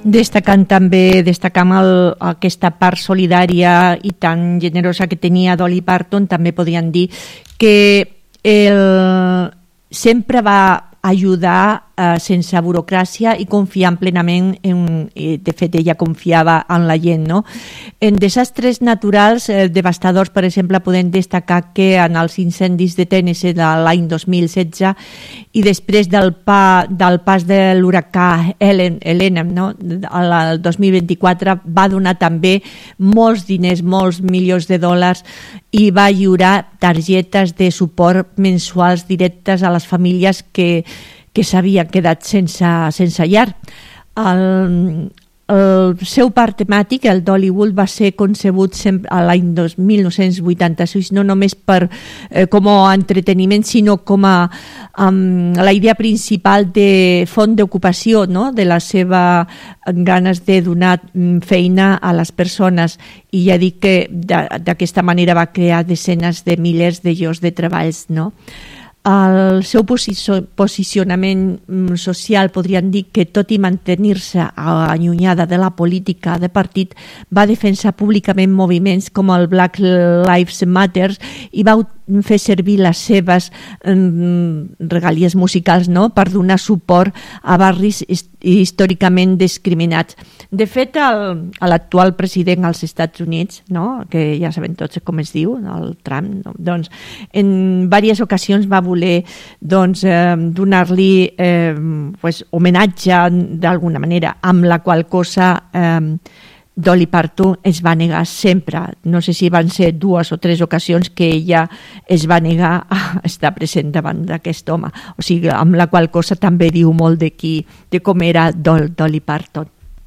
Destacam aquesta part solidària i tan generosa que tenia Dolly Parton. També podríem dir que sempre va ajudar sense burocràcia i confiant plenament de fet ella confiava en la gent, no? En desastres naturals devastadors, per exemple, podem destacar que en els incendis de Tennessee de l'any 2016 i després del pas de l'huracà Helene, no? El 2024 va donar també molts diners, molts milions de dòlars i va lliurar targetes de suport mensuals directes a les famílies que s'havien quedat sense llar. El seu parc temàtic, el Dollywood, va ser concebut l'any 1986 no només com a entreteniment, sinó com a la idea principal de font d'ocupació, no? De la seva ganes de donar feina a les persones, i ja dic que d'aquesta manera va crear desenes de milers de llocs de treballs, no? El seu posicionament social, podríem dir que tot i mantenir-se allunyada de la política de partit, va defensar públicament moviments com el Black Lives Matter i va fer servir les seves regalies musicals, no?, per donar suport a barris històricament discriminats. De fet, l'actual president dels Estats Units, no?, que ja sabem tots com es diu, el Trump, no?, doncs, en diverses ocasions va voler donar-li homenatge d'alguna manera, amb la qual cosa Dolly Parton es va negar sempre. No sé si van ser 2 o 3 ocasions que ella es va negar a estar present davant d'aquest home. O sigui, amb la qual cosa també diu molt de com era Dolly Parton.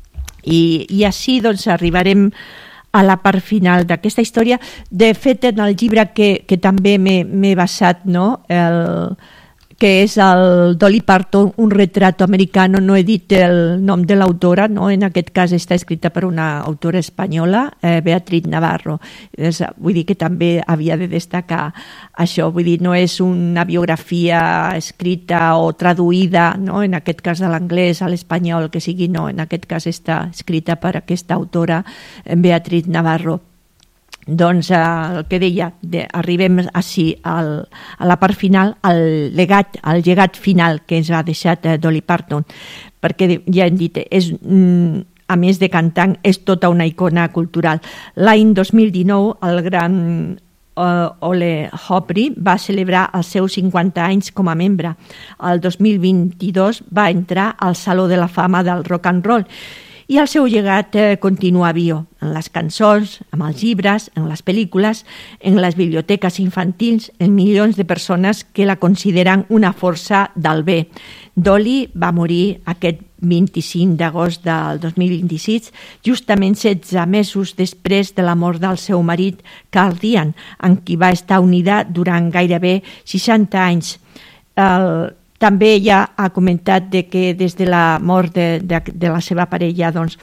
I així doncs arribarem a la part final d'aquesta història. De fet, en el llibre que també m'he basat, no?, que és el Dolly Parton, un retrato americano, no he dit el nom de l'autora, no? En aquest cas està escrita per una autora espanyola, Beatriz Navarro. Vull dir que també havia de destacar això, vull dir, no és una biografia escrita o traduïda, no?, en aquest cas de l'anglès a l'espanyol, que sigui, no, en aquest cas està escrita per aquesta autora, Beatriz Navarro. Doncs el que deia, arribem així a la part final, al llegat final que ens ha deixat Dolly Parton, perquè ja hem dit, a més de cantant, és tota una icona cultural. L'any 2019 el gran Ole Opry va celebrar els seus 50 anys com a membre. El 2022 va entrar al Saló de la Fama del Rock and Roll. I el seu llegat continua viu en les cançons, en els llibres, en les pel·lícules, en les biblioteques infantils, en milions de persones que la consideren una força del bé. Dolly va morir aquest 25 d'agost del 2026, justament 16 mesos després de la mort del seu marit, Carl Dean, amb qui va estar unida durant gairebé 60 anys. També ella ha comentat que des de la mort de la seva parella doncs,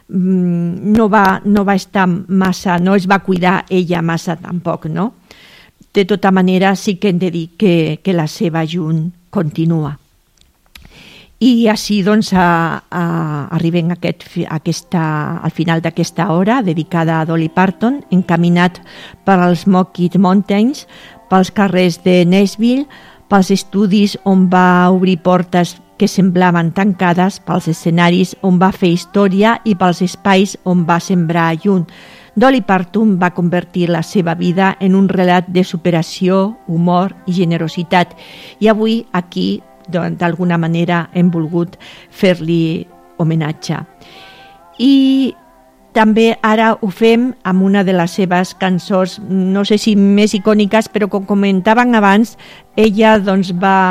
no va estar massa, no es va cuidar ella massa tampoc, no? De tota manera sí que hem de dir que la seva llum continua. I així doncs arribem al final d'aquesta hora dedicada a Dolly Parton, encaminat per als Smoky Mountains, pels carrers de Nashville, pels estudis on va obrir portes que semblaven tancades, pels escenaris on va fer història i pels espais on va sembrar llum. Dolly Parton va convertir la seva vida en un relat de superació, humor i generositat. I avui aquí, d'alguna manera, hem volgut fer-li homenatge. I també ara ho fem amb una de les seves cançons, no sé si més icòniques, però com comentaven abans, ella doncs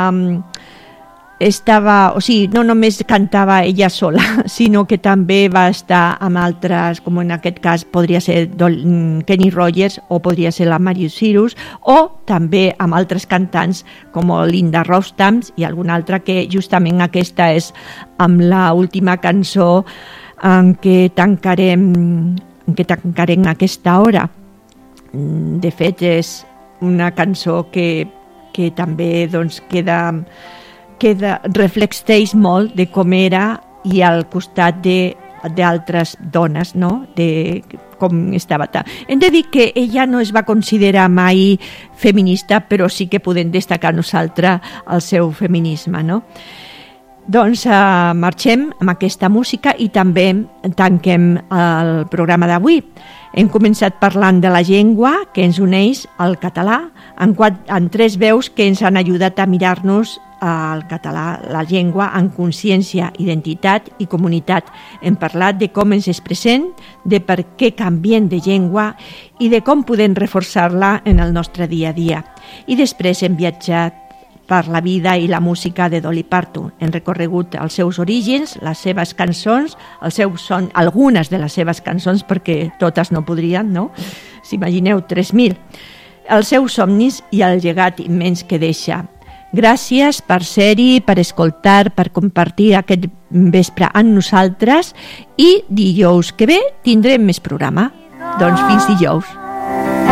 no només cantava ella sola, sinó que també va estar amb altres, com en aquest cas podria ser Kenny Rogers o podria ser la Miley Cyrus, o també amb altres cantants com Linda Ronstadt i alguna altra, que justament aquesta és amb l'última cançó en què tancarem aquesta hora. De fet, és una cançó que també doncs, reflecteix molt de com era, i al costat de d'altres dones, no? De com estava. Hem de dir que ella no es va considerar mai feminista, però sí que podem destacar nosaltres el seu feminisme, no? Doncs marxem amb aquesta música i també tanquem el programa d'avui. Hem començat parlant de la llengua que ens uneix al català, en 3 veus que ens han ajudat a mirar-nos al català, la llengua, amb consciència, identitat i comunitat. Hem parlat de com ens expressem, de per què canviem de llengua i de com podem reforçar-la en el nostre dia a dia. I després hem viatjat per la vida i la música de Dolly Parton. Hem recorregut els seus orígens, les seves cançons, algunes de les seves cançons, perquè totes no podrien, no? S'imagineu, 3.000. Els seus somnis i el llegat immens que deixa. Gràcies per ser-hi, per escoltar, per compartir aquest vespre amb nosaltres i dijous que ve tindrem més programa. Doncs fins dijous.